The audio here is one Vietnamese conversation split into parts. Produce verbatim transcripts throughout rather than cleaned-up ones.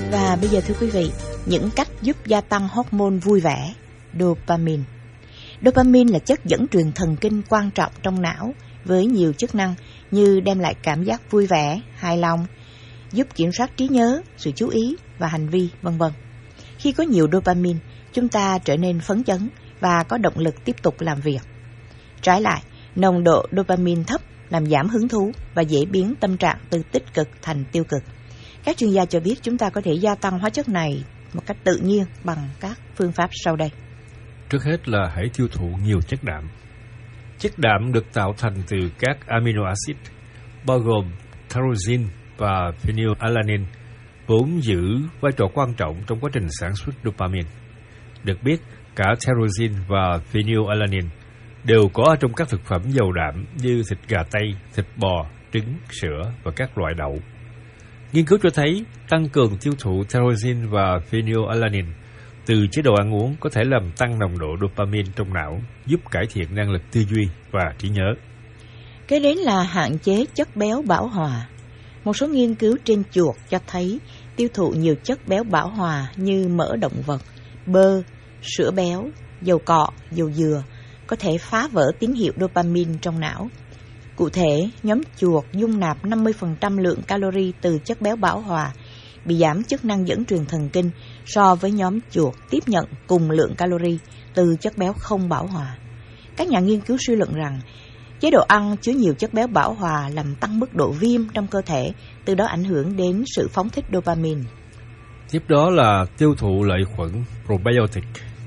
Và bây giờ thưa quý vị, những cách giúp gia tăng hormone vui vẻ, dopamine. Dopamine là chất dẫn truyền thần kinh quan trọng trong não với nhiều chức năng như đem lại cảm giác vui vẻ, hài lòng, giúp kiểm soát trí nhớ, sự chú ý và hành vi, vân vân. Khi có nhiều dopamine, chúng ta trở nên phấn chấn và có động lực tiếp tục làm việc. Trái lại, nồng độ dopamine thấp làm giảm hứng thú và dễ biến tâm trạng từ tích cực thành tiêu cực. Các chuyên gia cho biết chúng ta có thể gia tăng hóa chất này một cách tự nhiên bằng các phương pháp sau đây. Trước hết là hãy tiêu thụ nhiều chất đạm. Chất đạm được tạo thành từ các amino acid, bao gồm tyrosine và phenylalanine, vốn giữ vai trò quan trọng trong quá trình sản xuất dopamine. Được biết, cả tyrosine và phenylalanine đều có ở trong các thực phẩm giàu đạm như thịt gà tây, thịt bò, trứng, sữa và các loại đậu. Nghiên cứu cho thấy tăng cường tiêu thụ tyrosine và phenylalanine từ chế độ ăn uống có thể làm tăng nồng độ dopamine trong não, giúp cải thiện năng lực tư duy và trí nhớ. Kế đến là hạn chế chất béo bão hòa. Một số nghiên cứu trên chuột cho thấy tiêu thụ nhiều chất béo bão hòa như mỡ động vật, bơ, sữa béo, dầu cọ, dầu dừa có thể phá vỡ tín hiệu dopamine trong não. Cụ thể, nhóm chuột dung nạp năm mươi phần trăm lượng calorie từ chất béo bão hòa, bị giảm chức năng dẫn truyền thần kinh so với nhóm chuột tiếp nhận cùng lượng calorie từ chất béo không bão hòa. Các nhà nghiên cứu suy luận rằng chế độ ăn chứa nhiều chất béo bão hòa làm tăng mức độ viêm trong cơ thể, từ đó ảnh hưởng đến sự phóng thích dopamine. Tiếp đó là tiêu thụ lợi khuẩn probiotic.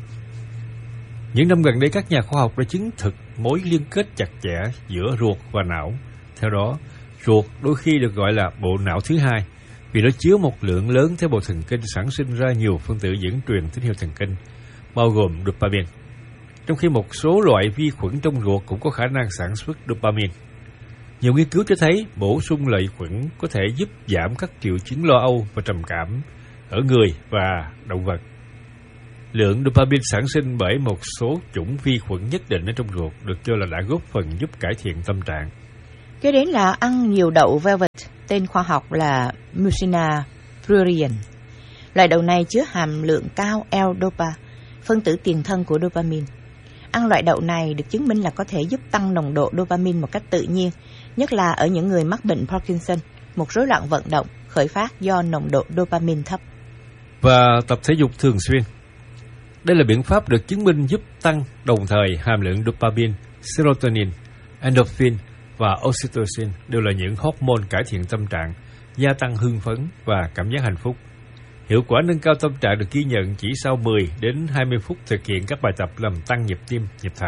Những năm gần đây, các nhà khoa học đã chứng thực mối liên kết chặt chẽ giữa ruột và não. Theo đó, ruột đôi khi được gọi là bộ não thứ hai vì nó chứa một lượng lớn tế bào thần kinh sản sinh ra nhiều phân tử dẫn truyền tín hiệu thần kinh, bao gồm dopamine. Trong khi một số loại vi khuẩn trong ruột cũng có khả năng sản xuất dopamine. Nhiều nghiên cứu cho thấy bổ sung lợi khuẩn có thể giúp giảm các triệu chứng lo âu và trầm cảm ở người và động vật. Lượng dopamine sản sinh bởi một số chủng vi khuẩn nhất định ở trong ruột được cho là đã góp phần giúp cải thiện tâm trạng. Kế đến là ăn nhiều đậu velvet, tên khoa học là Mucina pruriens. Loại đậu này chứa hàm lượng cao L-dopa, phân tử tiền thân của dopamine. Ăn loại đậu này được chứng minh là có thể giúp tăng nồng độ dopamine một cách tự nhiên, nhất là ở những người mắc bệnh Parkinson, một rối loạn vận động khởi phát do nồng độ dopamine thấp. Và tập thể dục thường xuyên. Đây là biện pháp được chứng minh giúp tăng đồng thời hàm lượng dopamine, serotonin, endorphin và oxytocin đều là những hormone cải thiện tâm trạng, gia tăng hưng phấn và cảm giác hạnh phúc. Hiệu quả nâng cao tâm trạng được ghi nhận chỉ sau mười đến hai mươi phút thực hiện các bài tập làm tăng nhịp tim, nhịp thở.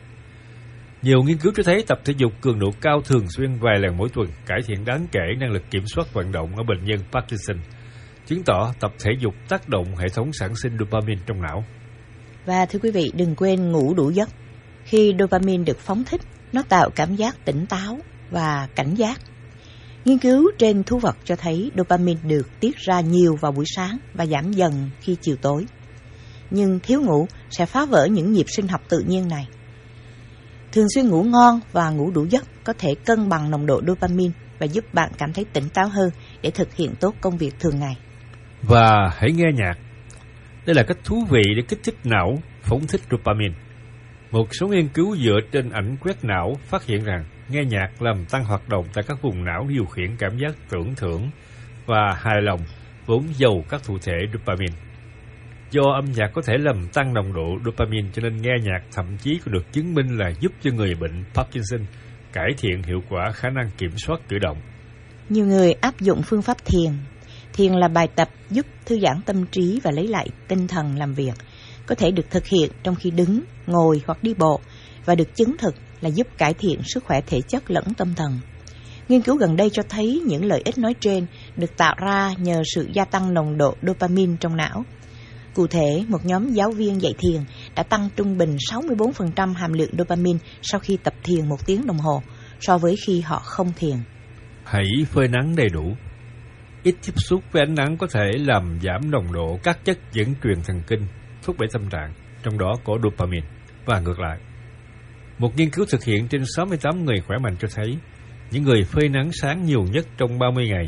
Nhiều nghiên cứu cho thấy tập thể dục cường độ cao thường xuyên vài lần mỗi tuần cải thiện đáng kể năng lực kiểm soát vận động ở bệnh nhân Parkinson, chứng tỏ tập thể dục tác động hệ thống sản sinh dopamine trong não. Và thưa quý vị, đừng quên ngủ đủ giấc. Khi dopamine được phóng thích, nó tạo cảm giác tỉnh táo và cảnh giác. Nghiên cứu trên thú vật cho thấy dopamine được tiết ra nhiều vào buổi sáng và giảm dần khi chiều tối. Nhưng thiếu ngủ sẽ phá vỡ những nhịp sinh học tự nhiên này. Thường xuyên ngủ ngon và ngủ đủ giấc có thể cân bằng nồng độ dopamine và giúp bạn cảm thấy tỉnh táo hơn để thực hiện tốt công việc thường ngày. Và hãy nghe nhạc. Đây là cách thú vị để kích thích não phóng thích dopamine. Một số nghiên cứu dựa trên ảnh quét não phát hiện rằng nghe nhạc làm tăng hoạt động tại các vùng não điều khiển cảm giác tưởng thưởng và hài lòng, vốn giàu các thụ thể dopamine. Do âm nhạc có thể làm tăng nồng độ dopamine, cho nên nghe nhạc thậm chí còn được chứng minh là giúp cho người bệnh Parkinson cải thiện hiệu quả khả năng kiểm soát cử động. Nhiều người áp dụng phương pháp thiền. Thiền là bài tập giúp thư giãn tâm trí và lấy lại tinh thần làm việc. Có thể được thực hiện trong khi đứng, ngồi hoặc đi bộ và được chứng thực là giúp cải thiện sức khỏe thể chất lẫn tâm thần. Nghiên cứu gần đây cho thấy những lợi ích nói trên được tạo ra nhờ sự gia tăng nồng độ dopamine trong não. Cụ thể, một nhóm giáo viên dạy thiền đã tăng trung bình sáu mươi bốn phần trăm hàm lượng dopamine sau khi tập thiền một tiếng đồng hồ so với khi họ không thiền. Hãy phơi nắng đầy đủ. Ít tiếp xúc với ánh nắng có thể làm giảm nồng độ các chất dẫn truyền thần kinh, thúc đẩy tâm trạng, trong đó có dopamine, và ngược lại. Một nghiên cứu thực hiện trên sáu mươi tám người khỏe mạnh cho thấy những người phơi nắng sáng nhiều nhất trong ba mươi ngày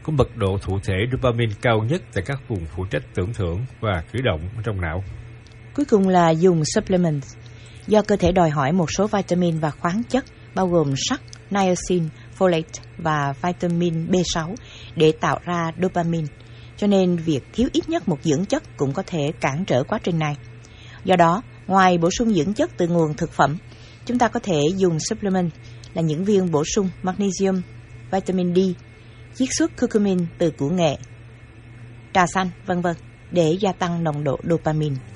có mật độ thụ thể dopamine cao nhất tại các vùng phụ trách tưởng thưởng và cử động trong não. Cuối cùng là dùng supplement. Do cơ thể đòi hỏi một số vitamin và khoáng chất bao gồm sắt, niacin, folate và vitamin B sáu để tạo ra dopamine. Cho nên việc thiếu ít nhất một dưỡng chất cũng có thể cản trở quá trình này. Do đó, ngoài bổ sung dưỡng chất từ nguồn thực phẩm, chúng ta có thể dùng supplement là những viên bổ sung magnesium, vitamin D, chiết xuất curcumin từ củ nghệ, trà xanh, vân vân để gia tăng nồng độ dopamine.